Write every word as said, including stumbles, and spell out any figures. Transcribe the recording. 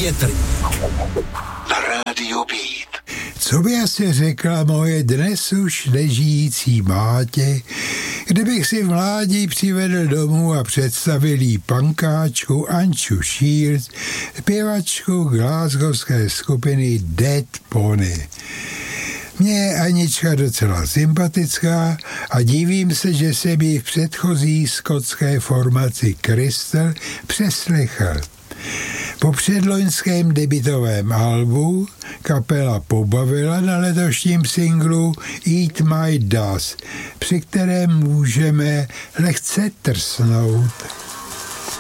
Větry na rádiu Beat. Co by asi řekla moje dnes už nežijící mátě, kdybych si v mládí přivedl domů a představil jí pankáčku Anču Shields, zpěvačku glasgowské skupiny Dead Pony. Mně je Anička docela sympatická a divím se, že jsem ji v předchozí skotské formaci Crystal přeslechl. Po předloňském debutovém albu kapela pobavila na letošním singlu Eat My Dust, při kterém můžeme lehce trsnout.